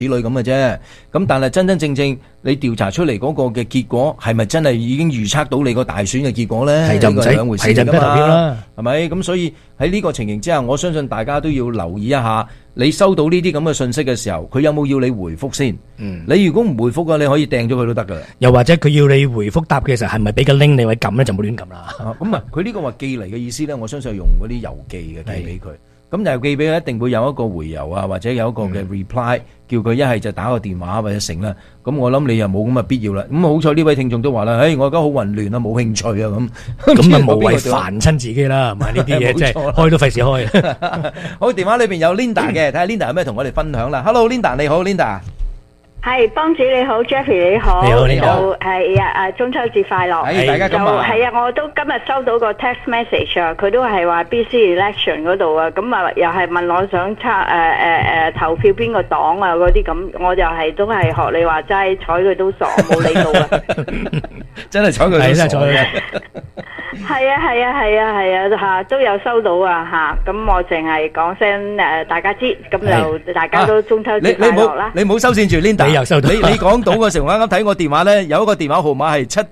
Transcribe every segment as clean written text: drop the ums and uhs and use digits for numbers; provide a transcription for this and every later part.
類咁嘅啫，咁但係真真正正你調查出嚟嗰個嘅結果係咪真係已經預測到你個大選嘅結果咧？ 係就唔使兩回事係就唔使投票啦， 係咪？咁所以喺呢個情形之下，我相信大家都要留意一下，你收到呢啲咁嘅信息嘅時候，佢有冇要你回覆先？你如果唔回覆嘅，你可以掟咗佢都得噶啦。 又或者佢要你回覆答嘅時候，係咪俾個 link 你位撳咧，就冇亂撳啦。 咁啊，佢呢個話寄嚟嘅意思咧，我相信係用嗰啲郵寄嘅寄俾佢。咁郵寄俾佢一定會有一個回郵啊，或者有一個嘅 reply，叫佢一係就打個電話或者成啦。咁我諗你又冇咁嘅必要啦。咁好彩呢位聽眾都話啦，我而家好混亂啊，冇興趣啊咁。 咁啊無謂煩親自己啦，係咪呢啲嘢即係開都費事開。 好，電話裏邊有 Linda 嘅，睇下 Linda 有咩同我哋分享啦。Hello Linda，你好 Linda。 係幫主你好 ，Jeffrey 你好， 你好， 就係中秋節快樂。 大家咁話。 係啊，我都今日收到個 text message 啊，佢都係話 BC election 嗰度啊，咁啊又係問我想投票邊個黨啊嗰啲咁，我就係都係學你話齋，睬佢都傻，冇理到啊。 真係睬佢都傻。 係啊吓，都有收到啊吓，咁我淨係講聲大家知，咁就大家都中秋節快樂啦。 你唔好收線住 Linda， 你又收到。 你講到嘅時候，我啱啱睇我電話咧，有一個電話號碼係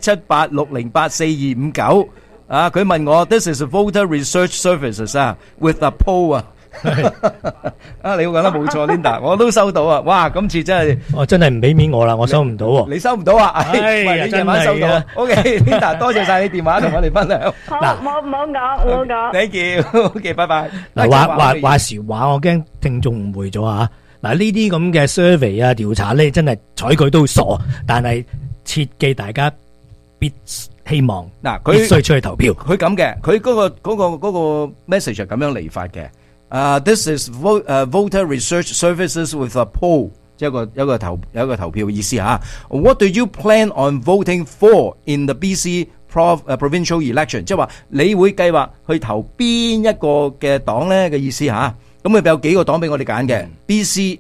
778608429啊，佢問我 This is Voter Research Services 啊 ，with a poll 啊。啊，你講得冇錯 ，Linda， 我都收到啊！哇，今次真係， 我真係唔俾面我啦，我收唔到喎。 你收唔到啊？喂，你夜晚收到。OK，Linda， 多謝晒你電話同我哋分享。 嗱，唔好講。 Thank you。OK，拜拜。 嗱，話時話，我驚聽眾誤會咗啊！嗱，呢啲咁嘅 survey 啊調查咧，真係睬佢都傻，但係切記大家必希望嗱，佢必須出去投票。 佢咁嘅，佢嗰個 message 係咁樣嚟法嘅。This is voter research services with a poll， 即係有一個投票嘅意思吓。What do you plan on voting for in the BC provincial election？ 即係話你會計劃去投邊一個嘅黨咧嘅意思吓。咁佢有幾個黨俾我哋揀嘅 ？BC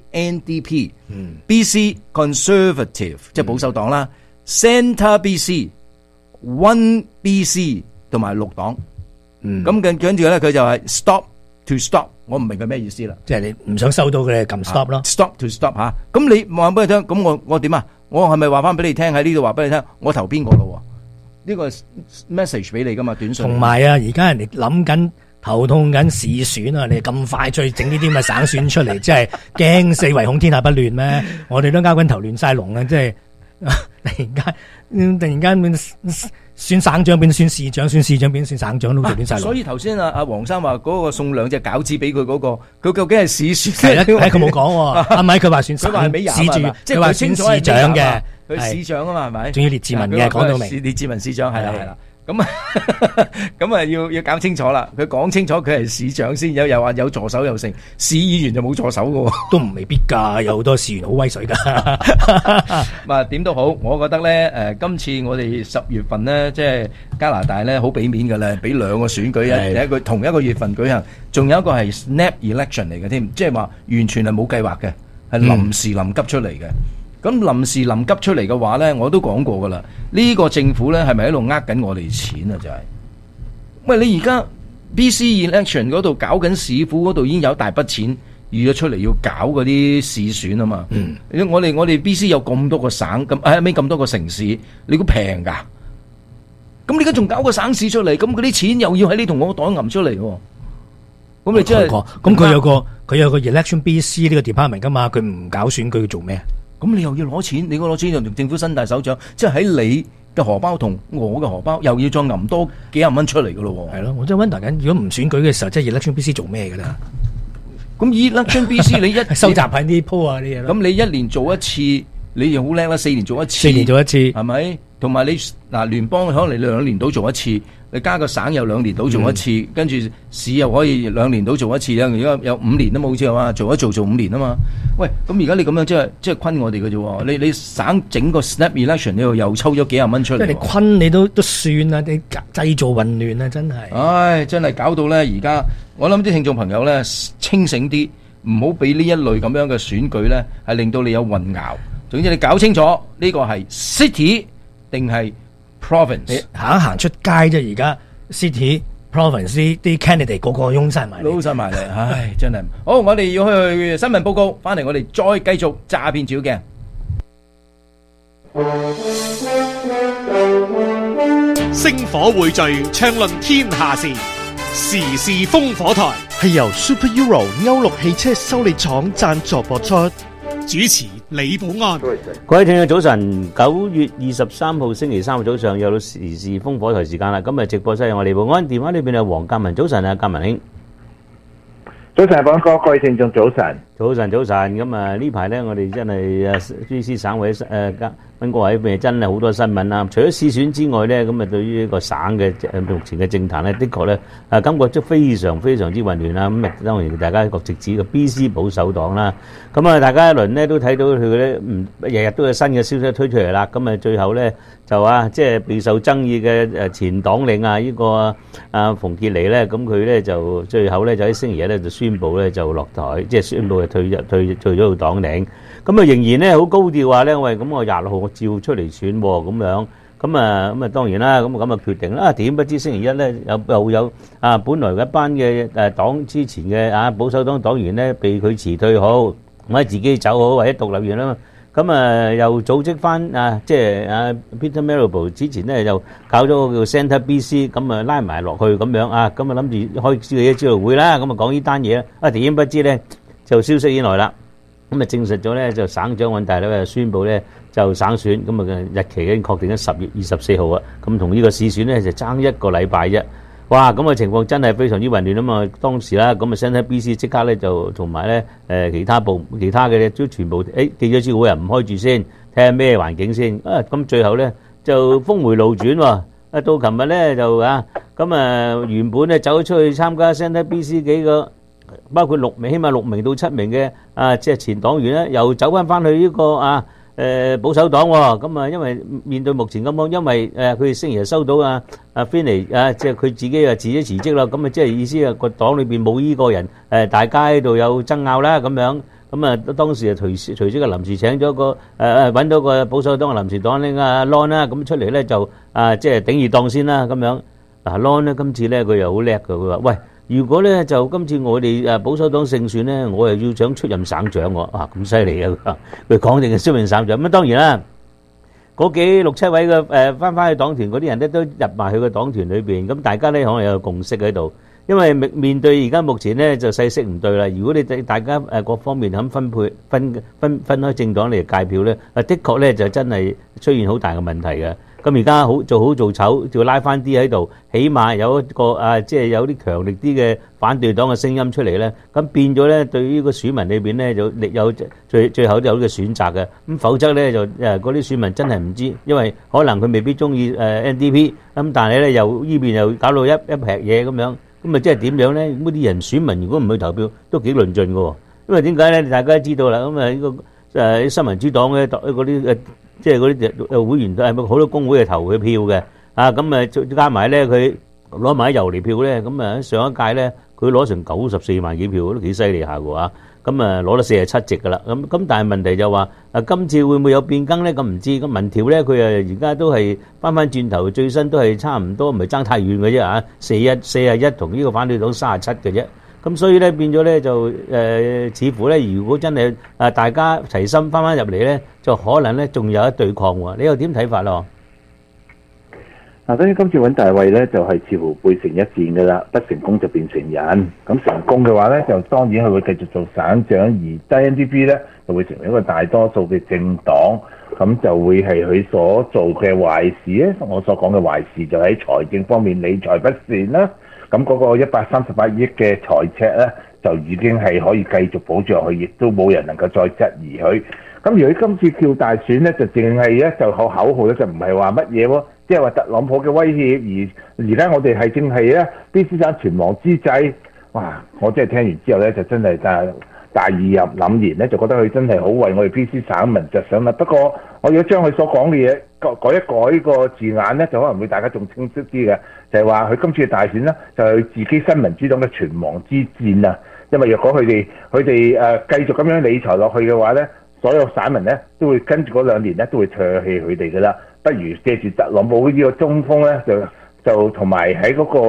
NDP、BC Conservative 即係保守黨啦、Centre BC、One BC 同埋綠黨。咁跟住咧，佢就係 Stop to Stop。我唔明佢咩意思啦， 即係你唔想收到嘅撳 stop 咯。 Stop to Stop 吓，咁你話俾佢聽，咁我點啊？我係咪話翻俾你聽喺呢度話俾你聽？我投邊個咯？呢個 message 俾你噶嘛，短信。 同埋啊，而家人哋諗緊頭痛緊市選啊，你咁快再整呢啲咁嘅省選出嚟，即係驚四圍恐天下不亂咩？我哋都交緊頭亂晒龍啊！即係突然間選省長變選市長，選市長變選省長都亂晒龍。 所以頭先阿黃生話嗰個送兩隻餃子俾佢嗰個，佢究竟係市選？ 係啦，佢冇講喎。阿咪佢話選市長，即係話選市長嘅， 佢市長啊嘛，係咪？ 仲要列治文嘅，講到明。 列治文市長係啦。咁啊要搞清楚啦，佢講清楚佢係市長先，又話有助手又成，市議員就冇助手嘅， 都唔未必噶，有好多市議員好威水噶。 點都好，我覺得咧今次我哋10月份咧，即係加拿大咧好俾面嘅啦，俾2個選舉，一個同一個月份舉行，仲有一個係 snap election 嚟嘅添，即係話完全係冇計劃嘅，係臨時臨急出嚟嘅。咁臨時臨急出嚟嘅話咧，我都講過噶啦。呢個政府咧係咪喺度呃緊我哋錢啊？就係，喂，你而家 BC election 嗰度搞緊市府嗰度已經有大筆錢預咗出嚟要搞嗰啲市選啊嘛。我哋 BC 有咁多個省咁多個城市，你估平噶？咁你而家仲搞個省市出嚟，咁嗰啲錢又要喺你同我袋揞出嚟喎。咁你真係咁佢有個 election BC 呢個 department 噶嘛？佢唔搞選舉做咩？ 咁你又要攞錢，你攞錢就同政府伸大手掌，即係喺你嘅荷包同我嘅荷包又要再揞多幾廿蚊出嚟噶咯。係咯，我真係 wonder緊，如果唔選舉嘅時候，即係 election BC 做咩嘅咧？ 咁 election BC 你收集喺啲鋪啊啲嘢咯。 咁你1年做一次，你又好叻啦，4年做一次。 4年做一次， 係咪？同埋你聯邦可能你2年到做一次，你加個省又2年到做一次，跟住市又可以2年到做一次啦。而家有5年都冇好似係嘛，做5年啊嘛。喂，咁而家你咁樣即係昆我哋嘅啫。你省整個 snap election 呢度又抽咗幾廿蚊出嚟。即係你昆你都算啦，你製造混亂啊，真係。 唉，真係搞到咧，而家我諗啲聽眾朋友咧清醒啲，唔好俾呢一類咁樣嘅選舉咧係令到你有混淆。總之你搞清楚呢個係 city 定係 province。 你行一行出街啫，而家 city province 啲 candidate 個個擁晒埋嚟。 撈晒埋嚟，唉，真係好。我哋要去新聞報告，翻嚟我哋再繼續詐騙照鏡。 星火匯聚，暢論天下事，時事烽火台。 係由 Super Euro 歐陸汽車修理廠贊助播出。 主持李寶安。 各位聽眾早晨，9月23號星期三早上又到時事烽火台時間啦。今日直播室有我李寶安，電話裏邊有黃鑑文。早晨啊，鑑文兄。 早晨，寶安哥，各位聽眾早晨。 早晨，早晨。咁啊呢排咧，我哋真係BC 省委溫哥華呢邊真係好多新聞啦。除咗試選之外咧，咁啊對於呢個省嘅目前嘅政壇咧，的確咧感覺都非常非常之混亂啦。咁啊當然大家一個直指嘅 BC 保守黨啦。咁啊大家一輪咧都睇到佢咧日日都有新嘅消息推出嚟啦。咁啊最後咧就即係備受爭議嘅前黨領呢個馮傑尼咧，咁佢咧就最後咧就喺星期日咧就宣布咧就落台，即係宣布退咗做黨領。咁啊仍然咧好高調話咧，喂，咁我26號我照出嚟選喎，咁樣。咁啊當然啦，咁啊決定啦。點不知星期一咧又有本來一班嘅黨之前嘅保守黨黨員咧被佢辭退好，或者自己走好，或者獨立完啦。咁又組織翻即係Peter Marable 之前咧就搞咗個叫 Centre BC， 咁拉埋落去咁樣咁啊諗住開自己嘅招待會啦，咁講呢單嘢點不知咧就消息以來啦，咁證實咗咧就省長尹大咧宣布咧就省選，咁日期已經確定咗10月24號啊，咁同呢個市選咧就爭一個禮拜啫。哇！咁情況真係非常之混亂啊嘛！當時啦，咁Centre BC 即刻咧就同埋咧其他嘅咧都全部記咗招會人唔開住先，睇下咩環境先。咁最後咧就峰回路轉喎。到琴日咧就原本咧走出去參加Centre BC幾個，包括起碼6名到7名嘅即係前黨員咧，又走翻去呢個保守黨喎。咁因為面對目前咁樣，因為佢哋星期日收到Finley 即係佢自己辭職啦。咁即係意思個黨裏邊冇呢個人，大家喺度有爭拗啦咁樣。咁當時就隨即臨時請咗個揾到個保守黨嘅臨時黨領Lon 啦，咁出嚟咧就即係頂二檔先啦咁樣。Lon 咧今次咧佢又好叻㗎，佢話喂，如果咧就今次我哋保守黨勝選咧，我又要想出任省長喎。咁犀利啊！佢講定係出任省長。咁當然啦，嗰6、7位嘅翻去黨團嗰啲人咧都入埋去個黨團裏邊，咁大家咧可能有個共識喺度。因為面對而家目前咧就勢色唔對啦。如果你大家各方面肯分開政黨嚟界票咧，的確咧就真係出現好大嘅問題嘅。咁而家做好做醜，就要拉翻啲喺度，起碼有一個即係有啲強力啲嘅反對黨嘅聲音出嚟咧。咁變咗咧，對於個選民裏邊咧，就有最後有呢個選擇嘅。咁否則咧就嗰啲選民真係唔知，因為可能佢未必中意NDP，咁但係咧又呢邊又搞到一劈嘢咁樣。咁即係點樣咧？咁啲人選民如果唔去投票，都幾論盡嘅。因為點解咧？大家都知道啦。咁呢個新民主黨嘅嗰啲即係嗰啲會員都係好多工會係投佢票嘅。咁加埋咧，佢攞埋啲遊離票咧，咁上一屆咧，佢攞成94萬幾票，都幾犀利下嘅喎。咁攞得47席㗎啦。咁但係問題就話今次會唔會有變更咧？咁唔知。咁民調咧，佢而家都係翻轉頭，最新都係差唔多，唔係爭太遠嘅啫41同呢個反對黨37嘅啫。咁所以咧變咗咧就似乎咧，如果真係大家齊心翻入嚟咧，就可能咧仲有一對抗喎。你又點睇法咯？ 當然今次揾大衛咧就係似乎背成一戰㗎啦，不成功就變成仁。咁成功嘅話咧，就當然佢會繼續做省長，而 NDP 咧就會成為一個大多數嘅政黨，咁就會係佢所做嘅壞事咧。我所講嘅壞事就喺財政方面理財不善啦。咁嗰個138億嘅財赤咧，就已經係可以繼續保障佢，亦都冇人能夠再質疑佢。咁如果今次叫大選咧，就淨係咧就口號咧，就唔係話乜嘢喎。即係話特朗普嘅威脅，而家我哋係正係咧BC省存亡之際，哇！我真係聽完之後咧，就真係大義凜然咧，就覺得佢真係好為我哋BC省民着想啦。不過我要將佢所講嘅嘢改一改個字眼咧，就可能會大家仲清晰啲嘅，就係話佢今次嘅大選咧，就係自己新民主黨嘅存亡之戰啊！因為若果佢哋繼續咁樣理財落去嘅話咧，所有省民咧都會跟住嗰2年咧都會唾棄佢哋噶啦。不如借住特朗普呢個中鋒咧，就同埋喺嗰個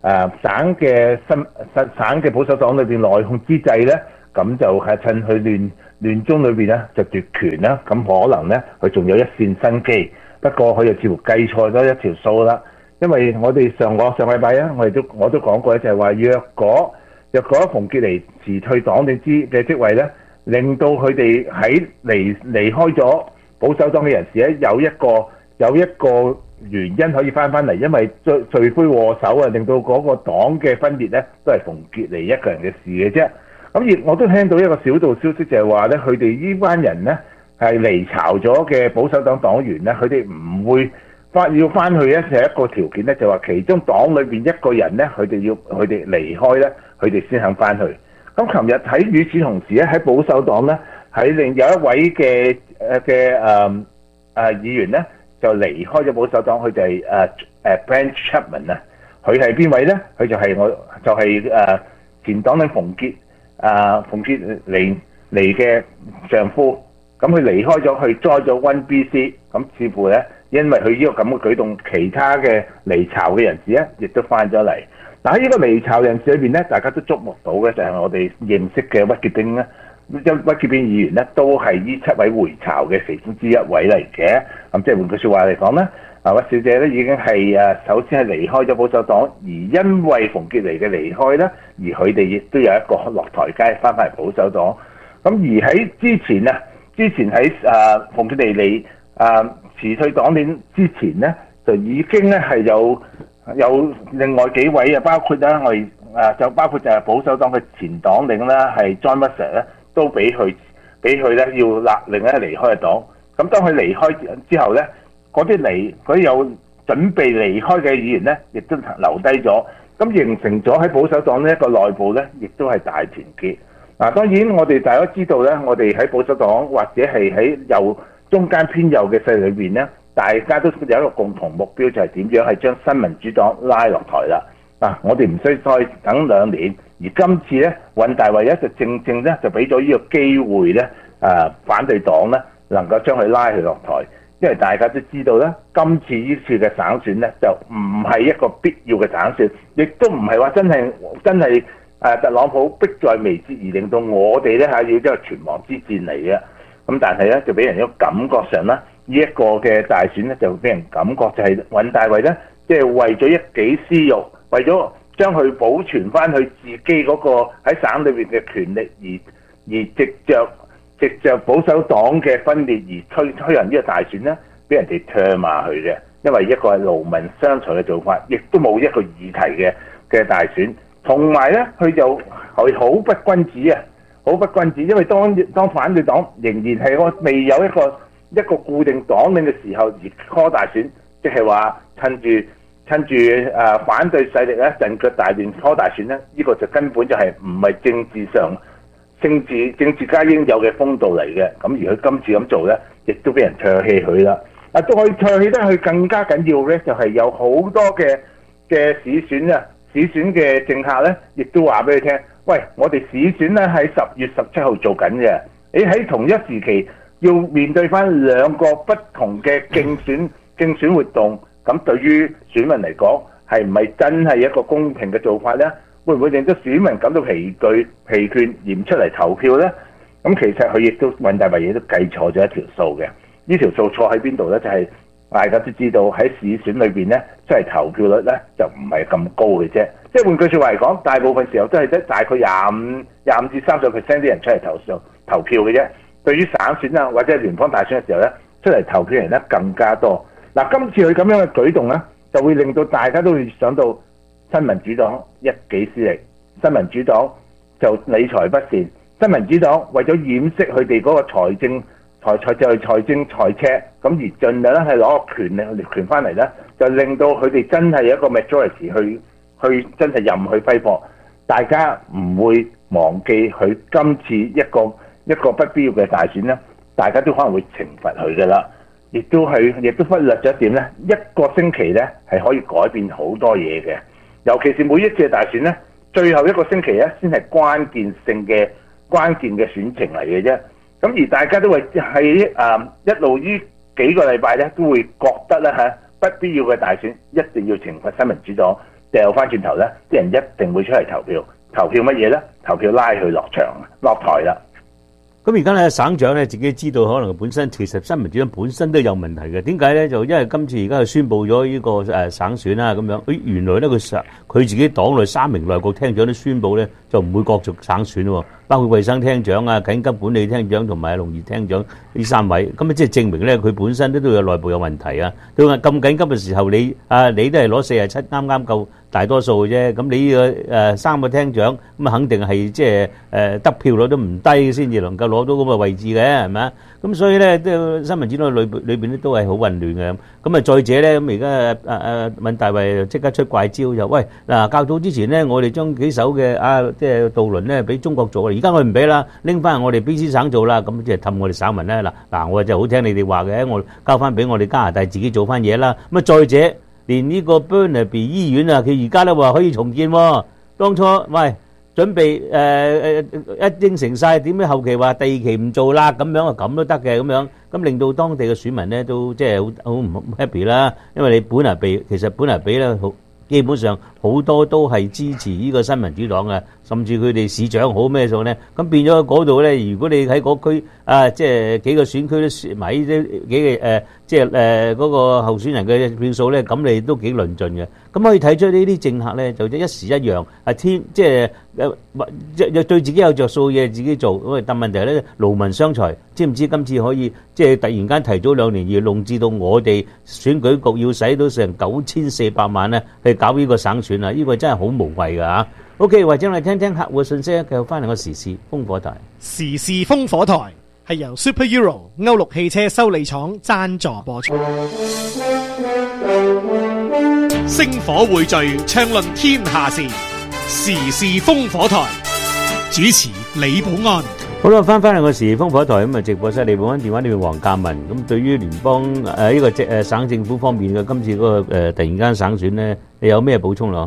省嘅保守黨裏邊內訌之際咧，咁就係趁佢亂中裏邊咧就奪權啦，咁可能咧佢仲有一線生機。不過佢又似乎計錯咗一條數啦，因為我哋上禮拜啊，我都講過咧，就係話若果馮傑尼辭退黨領嘅職位咧，令到佢哋喺離開咗保守黨嘅人士咧，有一個原因可以翻嚟，因為罪魁禍首啊，令到嗰個黨嘅分裂咧，都係馮傑尼一個人嘅事嘅啫。咁亦我都聽到一個小道消息，就係話咧，佢哋呢班人咧係離巢咗嘅保守黨黨員咧，佢哋唔會要翻去咧，係一個條件咧，就話其中黨裏邊一個人咧，佢哋離開咧，佢哋先肯翻去。咁琴日喺與此同時咧，喺保守黨咧，喺另有一位嘅議員咧，就離開咗保守黨，佢就係Brent Chapman 啊。佢係邊位咧？佢就係前黨領馮傑尼嘅丈夫。咁佢離開咗，去 join 咗 1BC。咁似乎咧，因為佢呢個咁嘅舉動，其他嘅離巢嘅人士咧，亦都翻咗嚟。嗱，喺呢個離巢人士裏邊咧，大家都觸目到嘅就係我哋認識嘅屈潔冰咧。屈潔冰議員咧，都係呢7位回巢嘅其中之一位嚟嘅。咁即係換句説話嚟講咧，屈小姐咧已經係首先係離開咗保守黨，而因為馮傑尼嘅離開咧，而佢哋亦都有一個落台階翻返嚟保守黨。咁而喺之前喺馮傑尼辭退黨領之前咧，就已經咧係有另外幾位包括咧包括就係保守黨嘅前黨領啦，係 John Russell 咧，都俾佢咧要勒令咧離開黨。咁當佢離開之後咧，嗰啲有準備離開嘅議員咧，亦都留低咗，咁形成咗喺保守黨呢一個內部咧，亦都係大團結。嗱，當然我哋大家知道咧，我哋喺保守黨或者係喺中間偏右嘅勢力裏邊咧，大家都有一個共同目標，就係點樣係將新民主黨拉落台啦。嗱，我哋唔需再等2年，而今次咧，尹大維咧就正咧就俾咗呢個機會咧，反對黨咧能夠將佢拉佢落台，因為大家都知道咧，今次呢次嘅省選咧就唔係一個必要嘅省選，亦都唔係話真係特朗普迫在眉睫而令到我哋咧要一個存亡之戰嚟嘅。咁但係咧就俾人一個感覺上啦，呢一個嘅大選咧就俾人感覺就係尹大維咧，即係為咗一己私欲，為咗將佢保存翻佢自己嗰個喺省裏邊嘅權力，而藉着保守黨嘅分裂而推行呢個大選咧，俾人哋唾罵佢嘅，因為一個係勞民傷財嘅做法，亦都冇一個議題嘅大選，同埋咧佢就係好不君子啊！好不君子，因為當反對黨仍然係未有一個固定黨領嘅時候而 call 大選，即係話趁住反對勢力咧陣腳大亂 call 大選咧，呢個就根本就係唔係政治家應有嘅風度嚟嘅。咁而佢今次咁做咧，亦都俾人唾棄佢啦。再唾棄得佢更加緊要咧，就係有好多嘅市選嘅政客咧，亦都話俾佢聽。喂，我哋市選咧喺10月17號做緊嘅，你喺同一時期要面對翻2個不同嘅競選活動，咁對於選民嚟講係唔係真係一個公平嘅做法呢？會唔會令到選民感到疲倦而唔出嚟投票呢？咁其實佢亦都尹大維亦都計錯咗一條數嘅，呢條數錯喺邊度呢？就係大家都知道喺市選裏邊咧，出嚟投票率咧就唔係咁高嘅啫。即係換句説話嚟講，大部分時候都係得大概25至30% 啲人出嚟投票嘅啫。對於省選啊或者聯邦大選嘅時候咧，出嚟投票嘅人咧更加多。嗱，今次佢咁樣嘅舉動咧，就會令到大家都會想到新民主黨一己私利，新民主黨就理財不善，新民主黨為咗掩飾佢哋嗰個財政赤，咁而盡量咧係攞個權翻嚟咧，就令到佢哋真係有一個 majority 去真係任佢揮霍。大家唔會忘記佢今次一個不必要嘅大選咧，大家都可能會懲罰佢噶啦。亦都忽略咗一點咧，一個星期咧係可以改變好多嘢嘅，尤其是每一次嘅大選咧，最後一個星期咧先係關鍵嘅選情嚟嘅啫。咁而大家都會喺一路呢幾個禮拜咧，都會覺得咧不必要嘅大選一定要懲罰新民主黨， 掉翻轉頭咧，啲人一定會出嚟投票。投票乜嘢咧？投票拉佢落場落台啦。 咁而家咧，省長咧自己知道，可能本身其實新民主黨本身都有問題嘅。點解咧？就因為今次而家佢宣布咗呢個省選啦，咁樣，原來咧佢自己黨內3名內閣廳長都宣布咧，就唔會角逐省選喎，包括衛生廳長啊、緊急管理廳長同埋農業廳長呢3位。咁啊，即係證明咧，佢本身都有內部有問題啊。到咁緊急嘅時候，你都係攞47啱啱夠大多數嘅啫。咁你呢個3個廳長咁啊，肯定係即係得票率都唔低先至能夠攞到咁嘅位置嘅，係咪啊？咁所以咧，都新民主黨裏邊咧都係好混亂嘅。咁啊，再者咧，咁而家尹大衛即刻出怪招，就喂嗱，較早之前咧，我哋將幾艘嘅即係渡輪咧俾中國做，而家我唔俾啦，拎翻我哋 BC 省做啦，咁即係氹我哋省民咧。嗱，我就好聽你哋話嘅，我交翻俾我哋加拿大自己做翻嘢啦。咁啊，再者，連呢個 Burnaby 醫院啊，佢而家都話可以重建喎。當初喂準備一應承晒，點解後期話第2期唔做啦？咁樣啊，咁都得嘅咁樣，咁令到當地嘅選民咧都即係好唔 happy 啦。因為你本來比咧基本上好多都係支持呢個新民主黨嘅，甚至佢哋市長好咩數咧，咁變咗嗰度咧，如果你喺嗰區即係幾個選區都蝕埋呢啲幾個即係嗰個候選人嘅票數咧，咁你都幾論盡嘅。咁可以睇出呢啲政客咧，就一時一樣即係對自己有着數嘅嘢自己做，咁但問題咧勞民傷財，知唔知今次可以即係突然間提早2年而弄至到我哋選舉局要使到成9400萬咧去搞呢個省選啊？呢個真係好無謂㗎嚇。OK， 或者我哋聽聽客戶信息，繼續翻嚟個時事烽火台。 時事烽火台係由 Super Euro 歐陸汽車修理廠贊助播出。星火匯聚，暢論天下事。時事烽火台主持李寶安。 好啦，翻嚟個時事烽火台咁啊，直播室李寶安電話呢邊黃嘉文。咁對於聯邦呢個省政府方面嘅今次嗰個突然間省選咧，你有咩補充咯？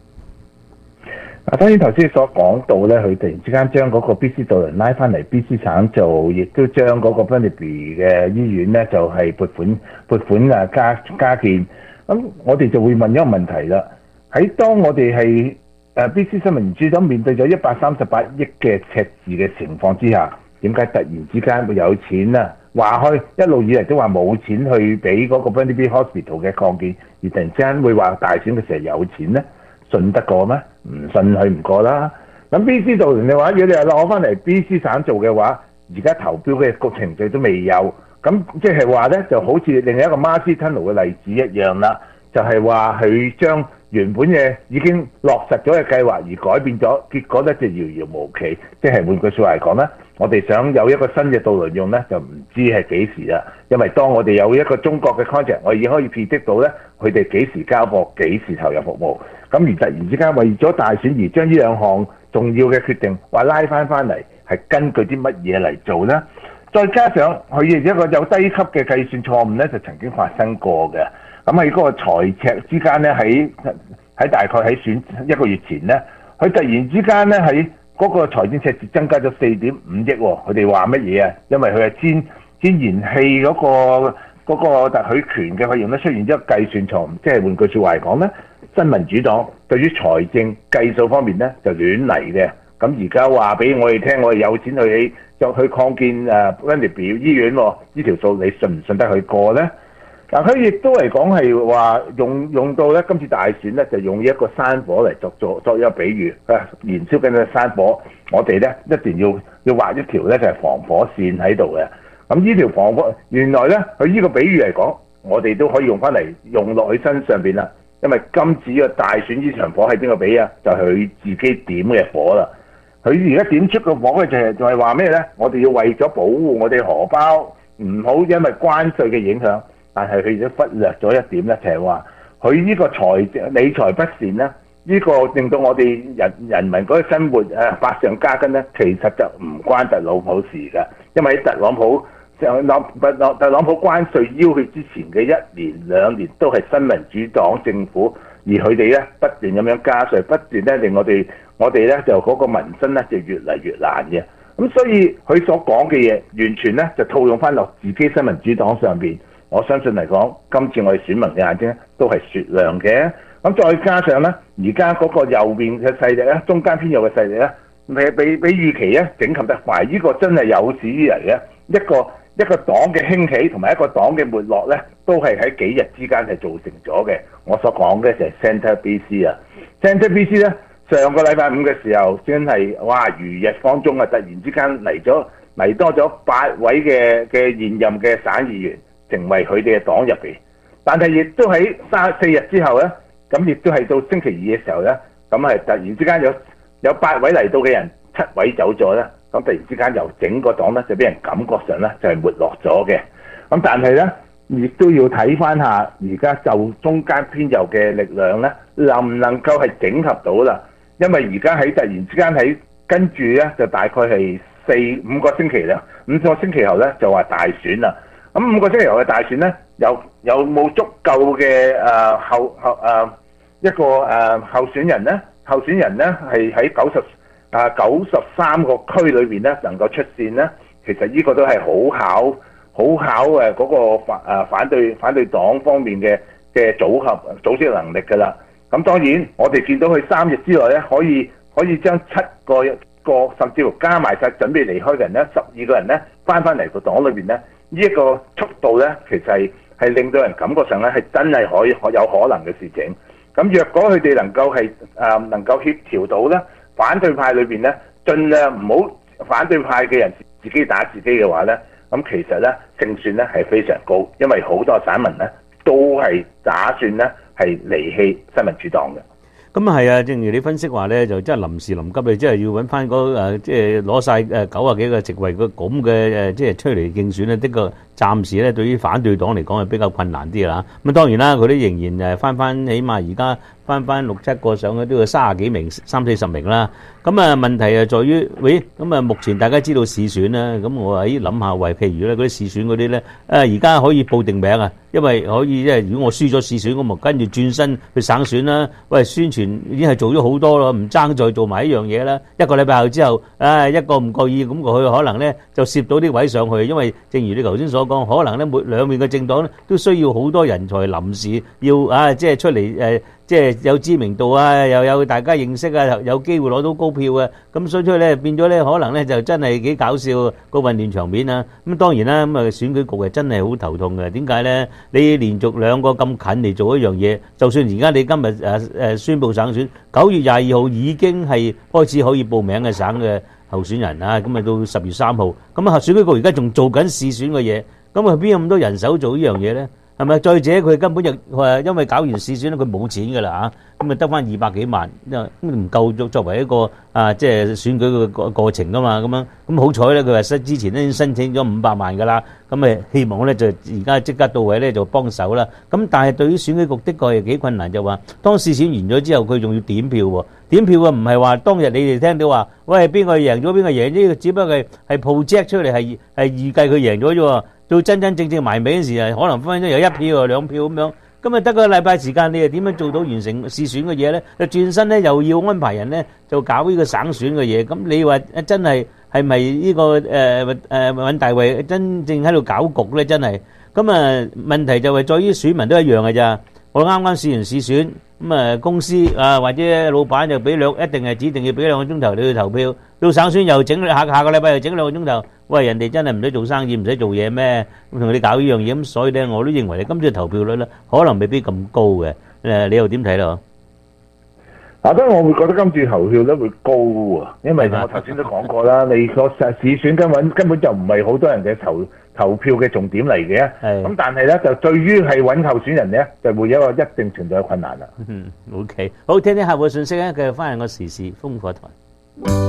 當然頭先所講到咧，佢突然之間將嗰個 BC 渡輪拉翻嚟 BC 省做，亦都將嗰個 Burnaby 嘅醫院咧就係撥款加建。咁我哋就會問一個問題啦，喺當我哋係BC 新民主黨面對咗138億嘅赤字嘅情況之下，點解突然之間會有錢啊？話開一路以嚟都話冇錢去俾嗰個 Burnaby Hospital 嘅擴建，而突然之間會話大選嘅時候有錢咧？信得過咩？唔信佢唔過啦。咁 BC 渡輪嘅話，如果你係攞翻嚟 BC 省做嘅話，而家投標嘅個程序都未有，咁即係話咧，就好似另一個 Marcy Tunnel 嘅例子一樣啦，就係話佢將原本嘅已經落實咗嘅計劃而改變咗，結果咧就遙遙無期。即係換句説話嚟講咧，我哋想有一個新嘅渡輪用咧，就唔知係幾時啦。因為當我哋有一個中國嘅 contract，我已經可以 predict 到咧，佢哋幾時交貨、幾時投入服務。咁而突然之間為咗大選而將呢2項重要嘅決定話拉翻嚟，係根據啲乜嘢嚟做呢？再加上佢一個有低級嘅計算錯誤咧，就曾經發生過嘅。咁喺嗰個財赤之間咧，喺大概喺選1個月前咧，佢突然之間咧喺嗰個財政赤字增加咗4.5億喎。佢哋話乜嘢啊？因為佢係天然氣嗰個特許權嘅費用咧出現咗計算錯誤，即係換句説話嚟講咧，新民主黨對於財政計數方面咧就亂嚟嘅。咁而家話俾我哋聽，我哋有錢去擴建Burnaby 醫院喎，呢條數你信唔信得佢過咧？嗱，佢亦都嚟講係話用到咧今次大選咧，就用一個山火嚟作一個比喻，燃燒緊嘅山火，我哋咧一定要畫一條咧就係防火線喺度嘅。咁呢條防火原來咧，佢呢個比喻嚟講，我哋都可以用翻嚟用落佢身上邊啦。因為今次嘅大選呢場火係邊個俾啊？就係佢自己點嘅火啦。佢而家點出個火嘅就係話咩咧？我哋要為咗保護我哋荷包，唔好因為關稅嘅影響。但係佢都忽略咗一點咧，就係話佢呢個理財不善咧，呢個令到我哋人民嗰個生活百上加斤咧，其實就唔關特朗普事㗎。因為喺特朗普關稅要佢之前嘅1年2年都係新民主黨政府，而佢哋咧不斷咁樣加稅，不斷咧令我哋咧就嗰個民生咧就越嚟越難嘅。咁所以佢所講嘅嘢完全咧就套用翻落自己新民主黨上邊。 我相信嚟講，今次我哋選民嘅眼睛都係雪亮嘅。咁再加上咧，而家嗰個右邊嘅勢力咧，中間偏右嘅勢力咧，比預期咧整合得快，呢個真係有史以嚟嘅一個黨嘅興起同埋一個黨嘅沒落咧，都係喺幾日之間係造成咗嘅。我所講嘅就係 Centre BC 啊 ，Centre BC 咧上個禮拜五嘅時候，真係哇如日方中啊！突然之間嚟多咗8位嘅現任嘅省議員成為佢哋嘅黨入邊，但係亦都喺4日之後咧。咁亦都係到星期二嘅時候咧，咁係突然之間有8位嚟到嘅人，7位走咗咧，咁突然之間由整個黨咧就俾人感覺上咧就係沒落咗嘅。咁但係咧，亦都要睇翻下而家就中間偏右嘅力量咧，能唔能夠係整合到啦？因為而家喺突然之間喺跟住咧，就大概係5個星期啦，5個星期後咧就話大選啦。咁5個星期後嘅大選咧，有冇足夠嘅一個候選人咧？候選人咧係喺93個區裏邊咧能夠出線咧，其實呢個都係好考嗰個反對黨方面嘅組織能力㗎啦。咁當然我哋見到佢3日之內咧可以將7個甚至乎加埋晒準備離開嘅人咧12個人咧翻嚟個黨裏邊咧，呢一個速度咧其實係令到人感覺上咧係真係有可能嘅事情。咁若果佢哋能夠協調到咧，反對派裏邊咧，盡量唔好反對派嘅人自己打自己嘅話咧，咁其實咧勝算咧係非常高，因為好多省民咧都係打算咧係離棄新民主黨嘅。 咁啊係啊，正如你分析話咧，就真係臨時臨急，你真係要揾翻嗰即係攞晒90幾個席位嘅咁嘅即係出嚟競選咧，的確暫時咧對於反對黨嚟講係比較困難啲啦。咁當然啦，佢都仍然翻起碼而家翻6、7個上去都要30幾名、30-40名啦。咁啊問題係在於，咁啊目前大家知道市選啦，咁我喺諗下為譬如咧嗰啲市選嗰啲咧，而家可以報定名啊，因為可以即係如果我輸咗市選，我咪跟住轉身去省選啦。喂，宣傳已經係做咗好多咯，唔爭再做埋一樣嘢啦。1個禮拜後之後，一個唔覺意咁佢可能咧就攝到啲位上去，因為正如你頭先所講，可能咧兩面嘅政黨咧都需要好多人才臨時要即係出嚟即係有知名度啊，又有大家認識啊，有機會攞到高票啊，咁所以出去咧變咗咧，可能咧就真係幾搞笑個混亂場面啊！咁當然啦，咁啊選舉局係真係好頭痛嘅。點解咧？你連續2個咁近嚟做一樣嘢，就算而家你今日宣布省選，9月22號已經係開始可以報名嘅省嘅候選人啊，咁啊到10月3號，咁啊選舉局而家仲做緊試選嘅嘢，咁啊邊有咁多人手做呢樣嘢咧？係咪？再者佢根本就因為搞完試選咧，佢冇錢㗎啦嚇，咁啊得翻200幾萬，咁唔夠作為一個即係選舉嘅過程㗎嘛，咁好彩咧，佢話之前咧已經申請咗500萬㗎啦，咁希望咧就而家即刻到位咧就幫手啦。咁但係對於選舉局的確係幾困難，就話當試選完咗之後，佢仲要點票喎。點票啊，唔係話當日你哋聽到話，喂邊個贏咗邊個贏，呢個只不過係project出嚟係預計佢贏咗啫喎。到真真正正埋尾嗰時啊，可能分分鐘有1票2票咁樣，咁啊得個禮拜時間，你又點樣做到完成試選嘅嘢咧？就轉身咧又要安排人咧，就搞呢個省選嘅嘢。咁你話真係咪呢個尹大衛真正喺度搞局咧？真係咁啊？問題就係在於選民都一樣嘅咋。我啱啱試完試選，咁啊公司或者老闆就一定係指定要俾2個鐘頭你去投票。到省選又整下個禮拜又整2個鐘頭。喂，人哋真係唔使做生意，唔使做嘢咩？咁同你搞呢樣嘢，咁所以咧，我都認為你今次投票率咧，可能未必咁高嘅。你又點睇咧？ 嗱，當然我會覺得今次投票率會高喎，因為我頭先都講過啦，你個市選根本就唔係好多人嘅投票嘅重點嚟嘅。咁但係咧，就對於係揾候選人咧，就會有一個一定程度嘅困難啦。 OK， 好，聽聽客戶嘅信息咧，繼續翻嚟個時事風火台。